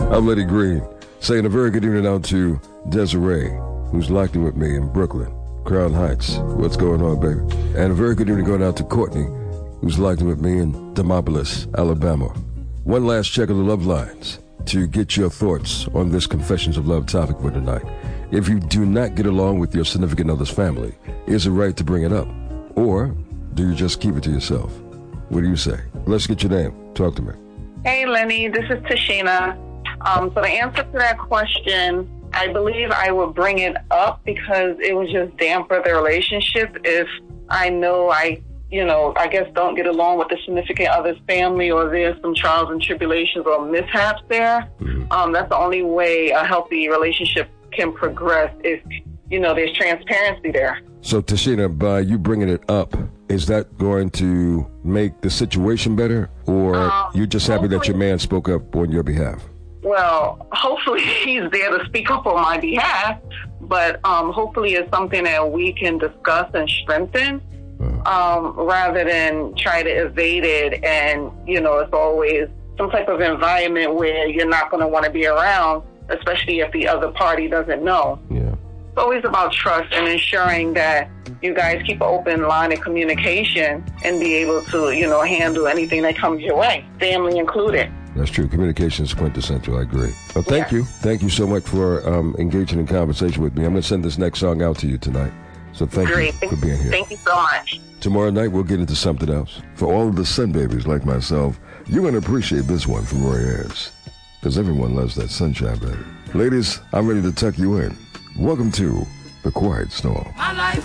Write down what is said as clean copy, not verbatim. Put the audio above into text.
I'm Lenny Green, saying a very good evening out to Desiree, who's locked in with me in Brooklyn, Crown Heights. What's going on, baby? And a very good evening going out to Courtney, who's locked in with me in Demopolis, Alabama. One last check of the love lines to get your thoughts on this Confessions of Love topic for tonight. If you do not get along with your significant other's family, is it right to bring it up? Or do you just keep it to yourself? What do you say? Let's get your name. Talk to me. Hey, Lenny, this is Tashina. So the answer to that question, I believe I would bring it up because it would just damper the relationship if I know I guess don't get along with the significant other's family, or there's some trials and tribulations or mishaps there. Mm-hmm. That's the only way a healthy relationship can progress if, there's transparency there. So, Tashina, by you bringing it up, is that going to make the situation better, or you're just happy that your man spoke up on your behalf? Well, hopefully he's there to speak up on my behalf, but hopefully it's something that we can discuss and strengthen rather than try to evade it. And, it's always some type of environment where you're not going to want to be around, especially if the other party doesn't know. Yeah. It's always about trust and ensuring that you guys keep an open line of communication and be able to, handle anything that comes your way, family included. That's true. Communication is quintessential. I agree. Well, thank you. Thank you so much for engaging in conversation with me. I'm going to send this next song out to you tonight. So thank you for being here. Thank you so much. Tomorrow night, we'll get into something else. For all of the sun babies like myself, you're going to appreciate this one from Roy Ayers, because everyone loves that sunshine, baby. Ladies, I'm ready to tuck you in. Welcome to The Quiet Storm.